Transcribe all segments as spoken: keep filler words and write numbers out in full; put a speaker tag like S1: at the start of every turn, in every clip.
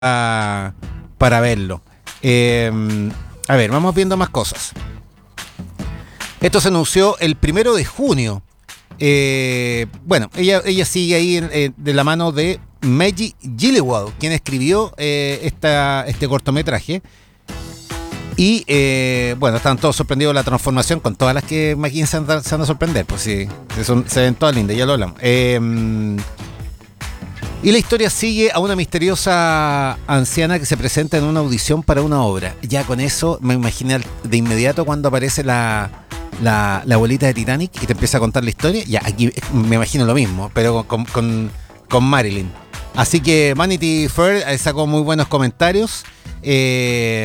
S1: para, para verlo. Eh, a ver, vamos viendo más cosas. Esto se anunció el primero de junio. Eh, bueno, ella, ella sigue ahí en, eh, de la mano de Maggie Gyllenhaal, quien escribió eh, esta, este cortometraje. Y eh, bueno, están todos sorprendidos de la transformación, con todas las que Maggie se van a sorprender. Pues sí, son, se ven todas lindas, ya lo hablamos. Eh, y la historia sigue a una misteriosa anciana que se presenta en una audición para una obra. Ya con eso me imaginé de inmediato cuando aparece la, la, la abuelita de Titanic y te empieza a contar la historia. Ya, aquí me imagino lo mismo, pero con, con, con Marilyn. Así que Vanity Fair sacó muy buenos comentarios. Eh,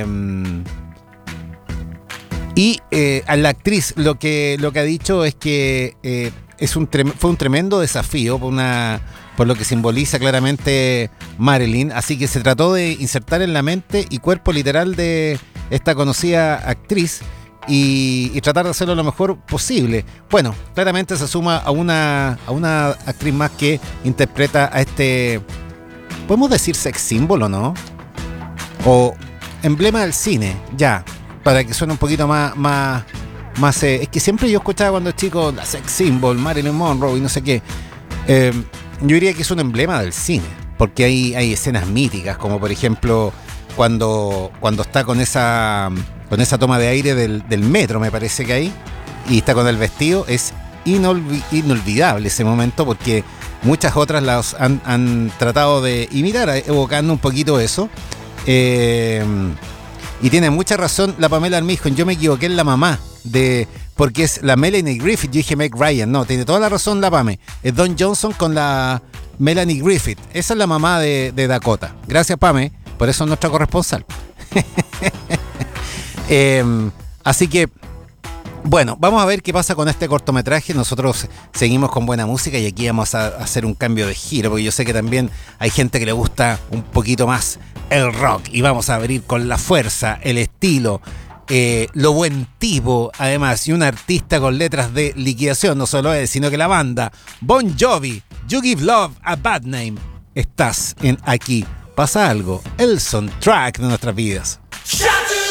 S1: y eh, a la actriz lo que, lo que ha dicho es que eh, es un trem- fue un tremendo desafío por una... por lo que simboliza claramente Marilyn, así que se trató de insertar en la mente y cuerpo literal de esta conocida actriz y, y tratar de hacerlo lo mejor posible. Bueno, claramente se suma a una, a una actriz más que interpreta a este, podemos decir sex símbolo, ¿no? O emblema del cine, ya, para que suene un poquito más... más, más eh, es que siempre yo escuchaba cuando chico la sex symbol, Marilyn Monroe y no sé qué. Eh, Yo diría que es un emblema del cine, porque hay, hay escenas míticas, como por ejemplo cuando, cuando está con esa, con esa toma de aire del, del metro, me parece que hay, y está con el vestido. Es inolvi- inolvidable ese momento, porque muchas otras las han, han tratado de imitar, evocando un poquito eso. Eh, y tiene mucha razón la Pamela Armstrong, yo me equivoqué en la mamá de... porque es la Melanie Griffith, yo dije Meg Ryan, no, tiene toda la razón la Pame, es Don Johnson con la Melanie Griffith, esa es la mamá de, de Dakota. Gracias Pame, por eso es nuestra corresponsal. eh, así que, bueno, vamos a ver qué pasa con este cortometraje. Nosotros seguimos con buena música y aquí vamos a hacer un cambio de giro, porque yo sé que también hay gente que le gusta un poquito más el rock, y vamos a abrir con la fuerza, el estilo, Eh, lo buen tipo, además, y un artista con letras de liquidación, no solo él, sino que la banda Bon Jovi, You Give Love a Bad Name. Estás en Aquí Pasa Algo, el soundtrack de nuestras vidas.
S2: Shut